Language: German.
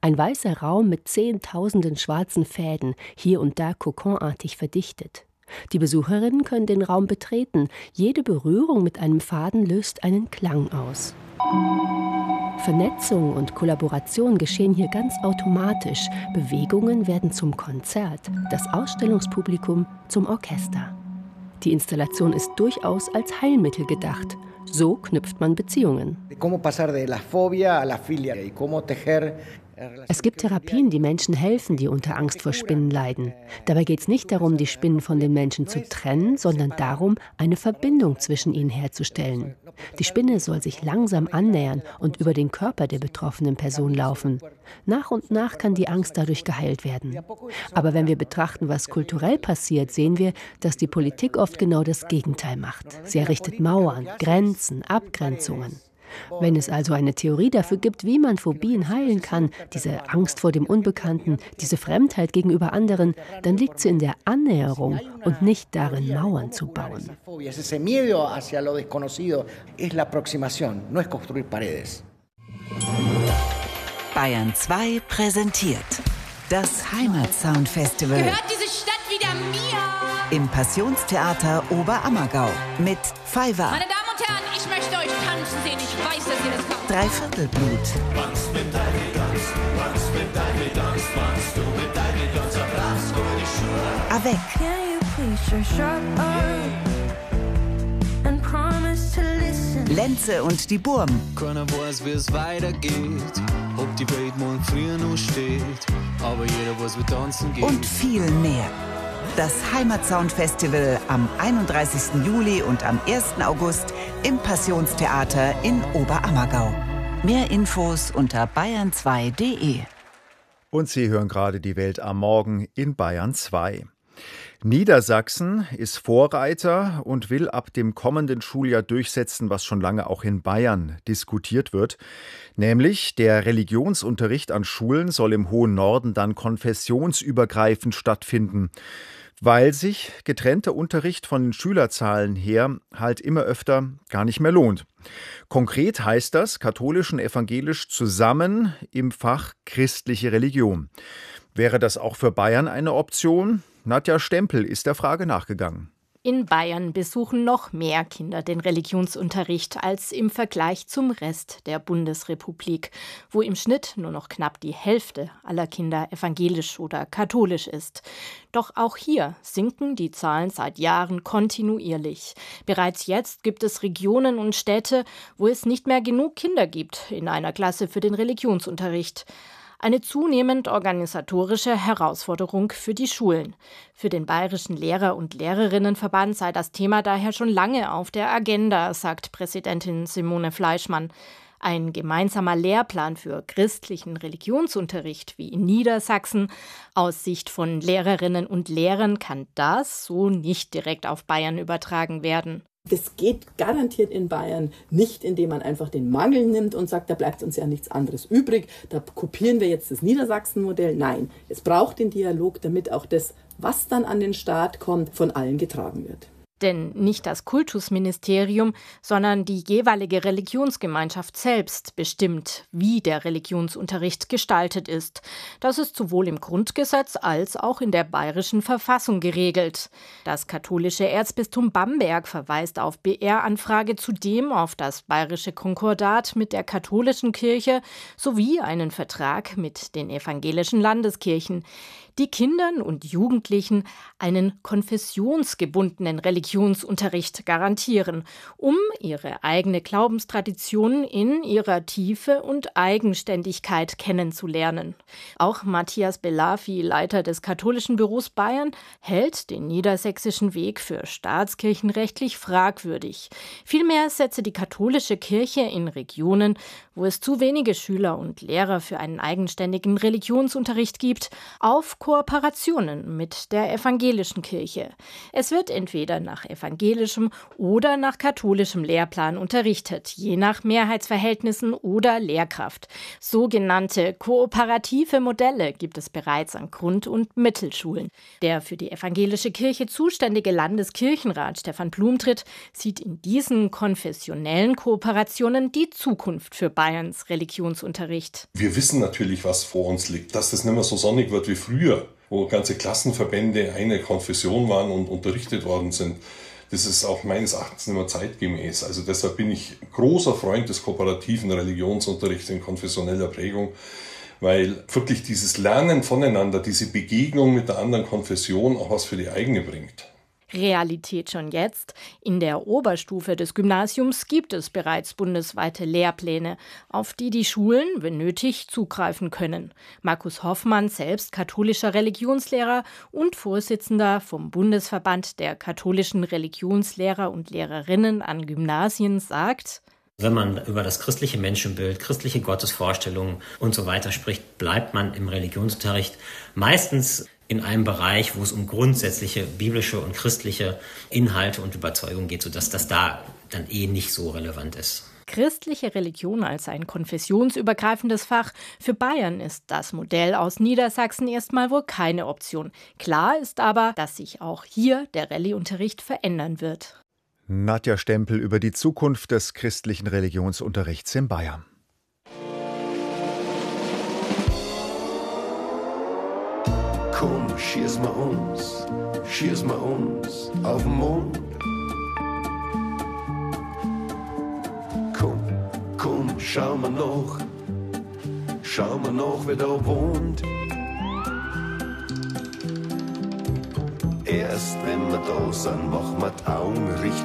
Ein weißer Raum mit Zehntausenden schwarzen Fäden, hier und da kokonartig verdichtet. Die Besucherinnen können den Raum betreten. Jede Berührung mit einem Faden löst einen Klang aus. Vernetzung und Kollaboration geschehen hier ganz automatisch. Bewegungen werden zum Konzert, das Ausstellungspublikum zum Orchester. Die Installation ist durchaus als Heilmittel gedacht. So knüpft man Beziehungen. Es gibt Therapien, die Menschen helfen, die unter Angst vor Spinnen leiden. Dabei geht es nicht darum, die Spinnen von den Menschen zu trennen, sondern darum, eine Verbindung zwischen ihnen herzustellen. Die Spinne soll sich langsam annähern und über den Körper der betroffenen Person laufen. Nach und nach kann die Angst dadurch geheilt werden. Aber wenn wir betrachten, was kulturell passiert, sehen wir, dass die Politik oft genau das Gegenteil macht. Sie errichtet Mauern, Grenzen, Abgrenzungen. Wenn es also eine Theorie dafür gibt, wie man Phobien heilen kann, diese Angst vor dem Unbekannten, diese Fremdheit gegenüber anderen, dann liegt sie in der Annäherung und nicht darin, Mauern zu bauen. Bayern 2 präsentiert das Heimatsound-Festival. Gehört diese Stadt wieder mir? Im Passionstheater Oberammergau mit Fiverr. Meine Damen und Herren, ich möchte euch tanzen sehen. Ich weiß, dass ihr das könnt. Dreiviertelblut. Avec. Lenze und die Burm. Keiner weiß, wie es weitergeht, ob die Welt morgen früh noch steht, aber jeder weiß, wie tanzen geht. Und viel mehr. Das Heimatsound-Festival am 31. Juli und am 1. August im Passionstheater in Oberammergau. Mehr Infos unter bayern2.de. Und Sie hören gerade die Welt am Morgen in Bayern 2. Niedersachsen ist Vorreiter und will ab dem kommenden Schuljahr durchsetzen, was schon lange auch in Bayern diskutiert wird. Nämlich der Religionsunterricht an Schulen soll im hohen Norden dann konfessionsübergreifend stattfinden, weil sich getrennter Unterricht von den Schülerzahlen her halt immer öfter gar nicht mehr lohnt. Konkret heißt das katholisch und evangelisch zusammen im Fach christliche Religion. Wäre das auch für Bayern eine Option? Nadja Stempel ist der Frage nachgegangen. In Bayern besuchen noch mehr Kinder den Religionsunterricht als im Vergleich zum Rest der Bundesrepublik, wo im Schnitt nur noch knapp die Hälfte aller Kinder evangelisch oder katholisch ist. Doch auch hier sinken die Zahlen seit Jahren kontinuierlich. Bereits jetzt gibt es Regionen und Städte, wo es nicht mehr genug Kinder gibt in einer Klasse für den Religionsunterricht. Eine zunehmend organisatorische Herausforderung für die Schulen. Für den Bayerischen Lehrer- und Lehrerinnenverband sei das Thema daher schon lange auf der Agenda, sagt Präsidentin Simone Fleischmann. Ein gemeinsamer Lehrplan für christlichen Religionsunterricht wie in Niedersachsen aus Sicht von Lehrerinnen und Lehrern kann das so nicht direkt auf Bayern übertragen werden. Das geht garantiert in Bayern nicht, indem man einfach den Mangel nimmt und sagt, da bleibt uns ja nichts anderes übrig, da kopieren wir jetzt das Niedersachsen-Modell. Nein, es braucht den Dialog, damit auch das, was dann an den Staat kommt, von allen getragen wird. Denn nicht das Kultusministerium, sondern die jeweilige Religionsgemeinschaft selbst bestimmt, wie der Religionsunterricht gestaltet ist. Das ist sowohl im Grundgesetz als auch in der bayerischen Verfassung geregelt. Das katholische Erzbistum Bamberg verweist auf BR-Anfrage zudem auf das bayerische Konkordat mit der katholischen Kirche sowie einen Vertrag mit den evangelischen Landeskirchen, die Kindern und Jugendlichen einen konfessionsgebundenen Religionsunterricht garantieren, um ihre eigene Glaubenstradition in ihrer Tiefe und Eigenständigkeit kennenzulernen. Auch Matthias Belafi, Leiter des katholischen Büros Bayern, hält den niedersächsischen Weg für staatskirchenrechtlich fragwürdig. Vielmehr setze die katholische Kirche in Regionen, wo es zu wenige Schüler und Lehrer für einen eigenständigen Religionsunterricht gibt, auf Kooperationen mit der evangelischen Kirche. Es wird entweder nach evangelischem oder nach katholischem Lehrplan unterrichtet, je nach Mehrheitsverhältnissen oder Lehrkraft. Sogenannte kooperative Modelle gibt es bereits an Grund- und Mittelschulen. Der für die evangelische Kirche zuständige Landeskirchenrat Stefan Blumtritt sieht in diesen konfessionellen Kooperationen die Zukunft für Bayerns Religionsunterricht. Wir wissen natürlich, was vor uns liegt, dass das nicht mehr so sonnig wird wie früher, wo ganze Klassenverbände eine Konfession waren und unterrichtet worden sind. Das ist auch meines Erachtens nicht mehr zeitgemäß. Also deshalb bin ich großer Freund des kooperativen Religionsunterrichts in konfessioneller Prägung, weil wirklich dieses Lernen voneinander, diese Begegnung mit der anderen Konfession auch was für die eigene bringt. Realität schon jetzt. In der Oberstufe des Gymnasiums gibt es bereits bundesweite Lehrpläne, auf die die Schulen, wenn nötig, zugreifen können. Markus Hoffmann, selbst katholischer Religionslehrer und Vorsitzender vom Bundesverband der katholischen Religionslehrer und Lehrerinnen an Gymnasien, sagt: Wenn man über das christliche Menschenbild, christliche Gottesvorstellungen und so weiter spricht, bleibt man im Religionsunterricht meistens in einem Bereich, wo es um grundsätzliche biblische und christliche Inhalte und Überzeugungen geht, sodass das da dann nicht so relevant ist. Christliche Religion als ein konfessionsübergreifendes Fach. Für Bayern ist das Modell aus Niedersachsen erstmal wohl keine Option. Klar ist aber, dass sich auch hier der Rallye-Unterricht verändern wird. Nadja Stempel über die Zukunft des christlichen Religionsunterrichts in Bayern. Komm, schieß mal uns auf den Mond. Komm, schau mal noch, wer da wohnt. Erst wenn wir da sind, machen wir die Augen richtig